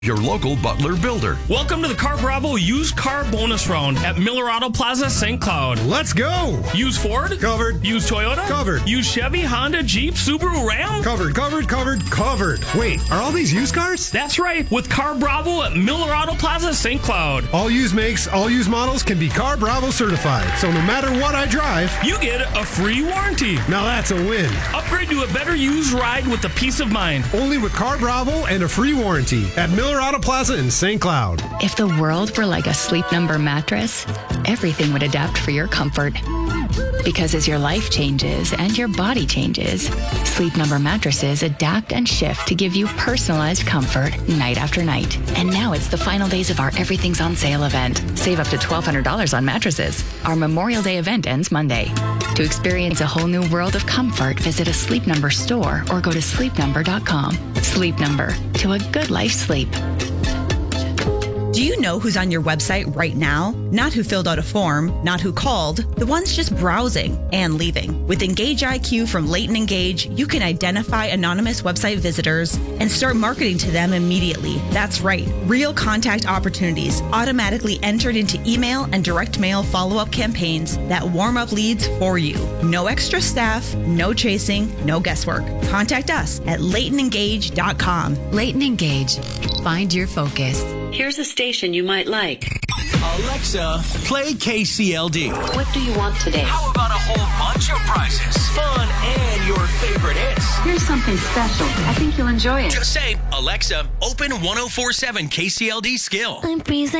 Your local Butler builder. Welcome to the Car Bravo Used Car Bonus Round at Miller Auto Plaza, St. Cloud. Let's go! Used Ford? Covered. Used Toyota? Covered. Used Chevy, Honda, Jeep, Subaru, Ram? Covered. Wait, are all these used cars? That's right, with Car Bravo at Miller Auto Plaza, St. Cloud. All used makes, all used models can be Car Bravo certified. So no matter what I drive, you get a free warranty. Now that's a win. Upgrade to a better used ride with the peace of mind. Only with Car Bravo and a free warranty at Miller Auto Plaza in St. Cloud. If the world were like a Sleep Number mattress, everything would adapt for your comfort. Because as your life changes and your body changes, Sleep Number mattresses adapt and shift to give you personalized comfort night after night. And now it's the final days of our Everything's on Sale event. Save up to $1,200 on mattresses. Our Memorial Day event ends Monday. To experience a whole new world of comfort, visit a Sleep Number store or go to sleepnumber.com. Sleep Number, to a good life sleep. Do you know who's on your website right now? Not who filled out a form, not who called, the ones just browsing and leaving. With Engage IQ from Leighton Engage, you can identify anonymous website visitors and start marketing to them immediately. That's right, real contact opportunities automatically entered into email and direct mail follow-up campaigns that warm up leads for you. No extra staff, no chasing, no guesswork. Contact us at LeightonEngage.com. Leighton Engage. Find your focus. Here's a station you might like. Alexa, play KCLD. What do you want today? How about a whole bunch of prizes, fun, and your favorite hits? Here's something special. I think you'll enjoy it. Just say, Alexa, open 104.7 KCLD Skill. I'm freezing.